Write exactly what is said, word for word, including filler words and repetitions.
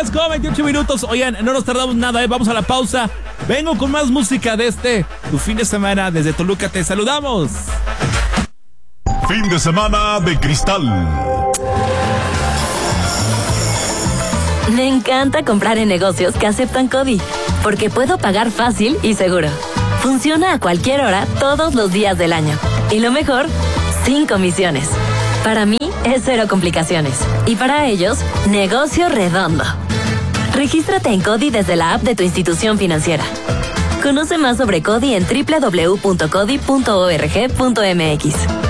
diez con veintiocho minutos. Oigan, no nos tardamos nada, ¿eh? Vamos a la pausa. Vengo con más música de este, tu fin de semana desde Toluca. Te saludamos. Fin de semana de cristal. Me encanta comprar en negocios que aceptan CODI, porque puedo pagar fácil y seguro. Funciona a cualquier hora, todos los días del año. Y lo mejor, sin comisiones. Para mí, es cero complicaciones. Y para ellos, negocio redondo. Regístrate en CODI desde la app de tu institución financiera. Conoce más sobre CODI en doble u doble u doble u punto codi punto org punto m x.